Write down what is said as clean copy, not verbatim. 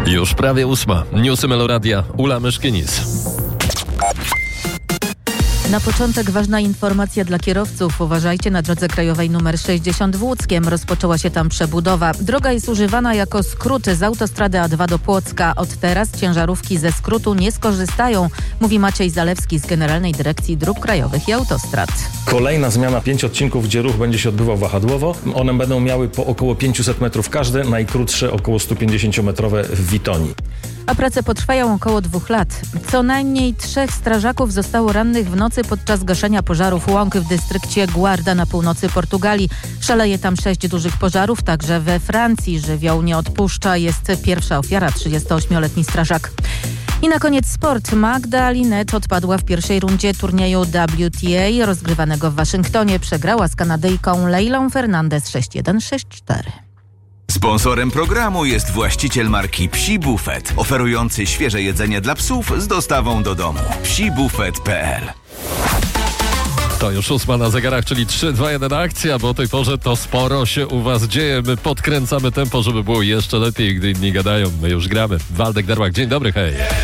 Już prawie 8. Newsy Meloradia. Ula Myszkinis. Na początek ważna informacja dla kierowców. Uważajcie, na drodze krajowej nr 60 w Łódzkiem rozpoczęła się tam przebudowa. Droga jest używana jako skrót z autostrady A2 do Płocka. Od teraz ciężarówki ze skrótu nie skorzystają, mówi Maciej Zalewski z Generalnej Dyrekcji Dróg Krajowych i Autostrad. Kolejna zmiana, 5 odcinków, gdzie ruch będzie się odbywał wahadłowo. One będą miały po około 500 metrów każde, najkrótsze około 150-metrowe w Witonii. A prace potrwają około 2 lat. Co najmniej 3 strażaków zostało rannych w nocy podczas gaszenia pożarów łąk w dystrykcie Guarda na północy Portugalii. Szaleje tam 6 dużych pożarów, także we Francji żywioł nie odpuszcza. Jest pierwsza ofiara, 38-letni strażak. I na koniec sport. Magda Linette odpadła w pierwszej rundzie turnieju WTA rozgrywanego w Waszyngtonie. Przegrała z Kanadyjką Leilą Fernandez 6-1, 6-4. Sponsorem programu jest właściciel marki Psi Buffet, oferujący świeże jedzenie dla psów z dostawą do domu. psibufet.pl. To już 8 na zegarach, czyli 3, 2, 1 akcja, bo o tej porze to sporo się u was dzieje. My podkręcamy tempo, żeby było jeszcze lepiej, gdy inni gadają. My już gramy. Waldek Darłak, dzień dobry, hej.